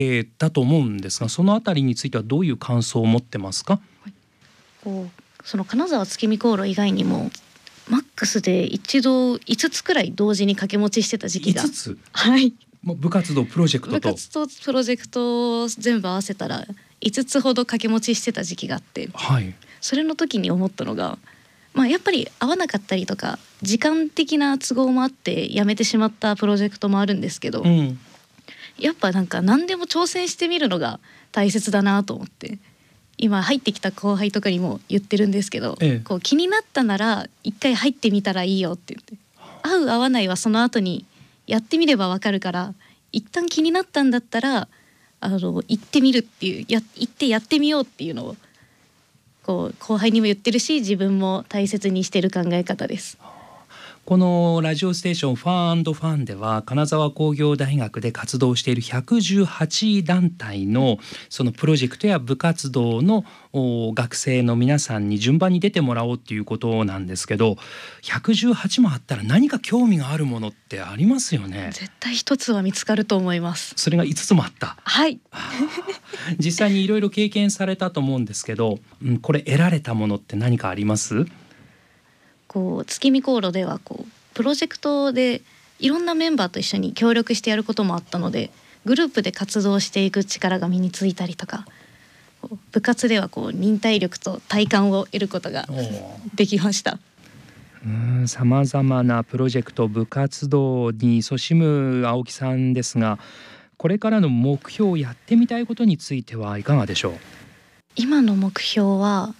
だと思うんですが、そのあたりについてはどういう感想を持ってますか？ その金沢月見航路以外にもマックスで一度5つくらい同時に掛け持ちしてた時期が、 5つ、 はい、 もう部活動プロジェクトと部活とプロジェクトを全部合わせたら5つほど掛け持ちしてた時期があって、 はい、 それの時に思ったのが、やっぱり合わなかったりとか時間的な都合もあってやめてしまったプロジェクトもあるんですけど、やっぱなんか何でも挑戦してみるのが大切だなと思って、今入ってきた後輩とかにも言ってるんですけど、こう気になったなら一回入ってみたらいいよって言って、合う合わないはその後にやってみればわかるから、一旦気になったんだったら行ってみるっていう、行ってやってみようっていうのをこう後輩にも言ってるし、自分も大切にしてる考え方です。 このラジオステーションファン&ファンでは、金沢工業大学で活動している118団体のそのプロジェクトや部活動の学生の皆さんに順番に出てもらおうっていうことなんですけど、118もあったら何か興味があるものってありますよね。 絶対一つは見つかると思います。 それが5つもあった。 はい。 実際にいろいろ経験されたと思うんですけど、これ得られたものって何かあります？ 月見航路ではプロジェクトでいろんなメンバーと一緒に協力してやることもあったので、グループで活動していく力が身についたりとか、部活では忍耐力と体幹を得ることができました。 さまざまなプロジェクト部活動に勤しむ青木さんですが、これからの目標、やってみたいことについてはいかがでしょう？ 今の目標は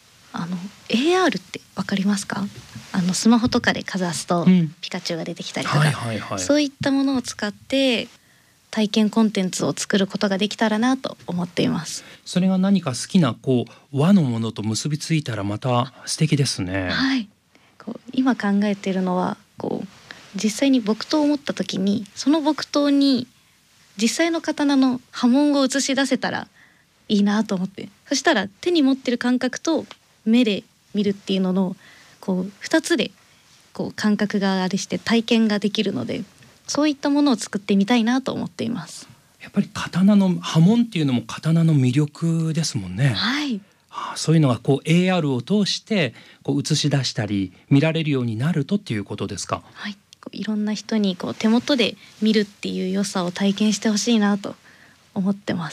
AR ってわかりますか？スマホとかでかざすとピカチュウが出てきたりとか、そういったものを使って体験コンテンツを作ることができたらなと思っています。 それが何か好きな和のものと結びついたらまた素敵ですね。 はい、今考えているのは実際に木刀を持った時に、その木刀に実際の刀の刃文を映し出せたらいいなと思って、そしたら手に持ってる感覚と目で見るっていうのの2つで感覚があれして体験ができるので、そういったものを作ってみたいなと思っています。 やっぱり刀の刃文っていうのも刀の魅力ですもんね。 はい、 そういうのがAR を通して映し出したり見られるようになるとっていうことですか？ はい、いろんな人に手元で見るっていう良さを体験してほしいなと思ってます。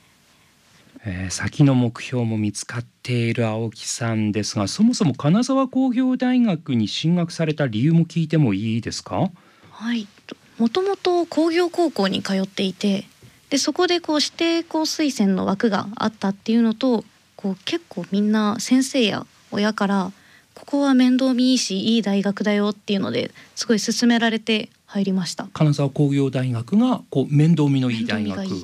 先の目標も見つかっている青木さんですが、そもそも金沢工業大学に進学された理由も聞いてもいいですか？ はい、もともと工業高校に通っていて、でそこで指定校推薦の枠があったっていうのと、結構みんな先生や親からここは面倒見いいしいい大学だよっていうのですごい勧められて入りました。 金沢工業大学が面倒見のいい大学。 はい、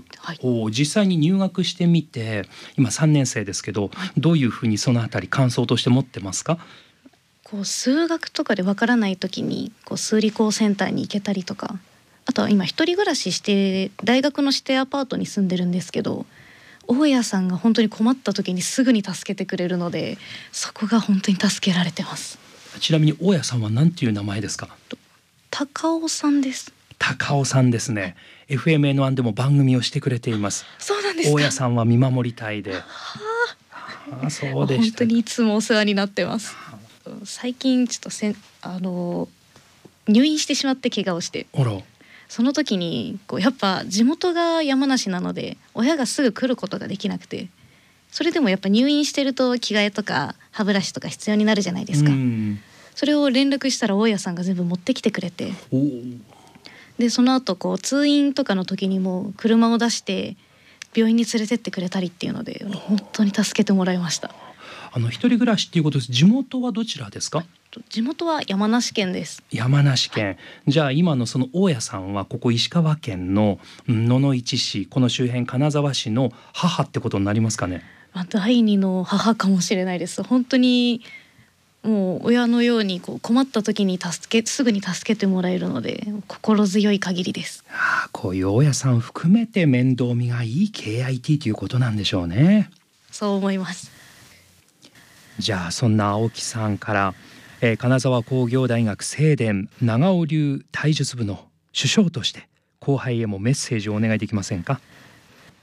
実際に入学してみて今3年生ですけど、どういうふうにそのあたり感想として持ってますか？ 数学とかでわからない時に数理工センターに行けたりとか、あとは今一人暮らしして大学の指定アパートに住んでるんですけど、大家さんが本当に困った時にすぐに助けてくれるので、そこが本当に助けられてます。 ちなみに大家さんは何ていう名前ですか？ 高尾さんです。 高尾さんですね。FMN1 でも番組をしてくれています。 そうなんですか。 大家さんは見守りたいで。そうでした。 本当にいつもお世話になってます。最近ちょっと入院してしまって怪我をして、その時にやっぱ地元が山梨なので親がすぐ来ることができなくて、それでもやっぱ入院してると着替えとか歯ブラシとか必要になるじゃないですか。それを連絡したら大家さんが全部持ってきてくれて、でその後通院とかの時にも車を出して病院に連れてってくれたりっていうので、本当に助けてもらいました。 一人暮らしっていうことです。地元はどちらですか？ 地元は山梨県です。 山梨県。じゃあ今のその大家さんはここ石川県の野々市市、この周辺金沢市の母ってことになりますかね？ 第二の母かもしれないです。本当にもう親のように困った時にすぐに助けてもらえるので心強い限りです。 こういう大家さん含めて面倒見がいい KIT ということなんでしょうね。 そう思います。 じゃあそんな青木さんから、金沢工業大学正伝長尾流体術部の主将として後輩へもメッセージをお願いできませんか？